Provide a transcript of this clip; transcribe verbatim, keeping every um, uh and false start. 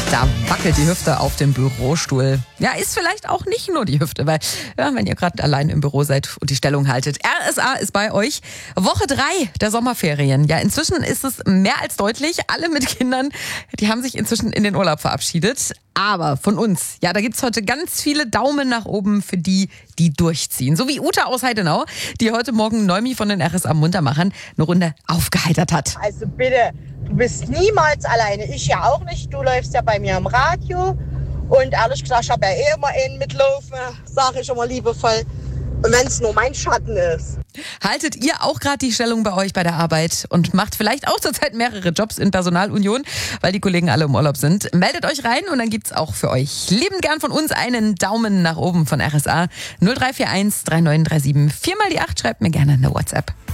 Da wackelt die Hüfte auf dem Bürostuhl. Ja, ist vielleicht auch nicht nur die Hüfte, weil ja, wenn ihr gerade allein im Büro seid und die Stellung haltet. R S A ist bei euch. Woche drei der Sommerferien. Ja, inzwischen ist es mehr als deutlich. Alle mit Kindern, die haben sich inzwischen in den Urlaub verabschiedet. Aber von uns, ja, da gibt's heute ganz viele Daumen nach oben für die, die durchziehen. So wie Uta aus Heidenau, die heute Morgen Neumi von den R S A Muntermachern eine Runde aufgeheitert hat. Also bitte, du bist niemals alleine. Ich ja auch nicht. Du läufst ja bei mir im Radio. Und ehrlich gesagt, ich habe ja eh immer einen mitlaufen, sage ich immer liebevoll. Und wenn es nur mein Schatten ist. Haltet ihr auch gerade die Stellung bei euch bei der Arbeit und macht vielleicht auch zurzeit mehrere Jobs in Personalunion, weil die Kollegen alle im Urlaub sind? Meldet euch rein und dann gibt's auch für euch liebend gern von uns einen Daumen nach oben von R S A. null drei vier eins drei neun drei sieben. Viermal die acht, schreibt mir gerne eine WhatsApp.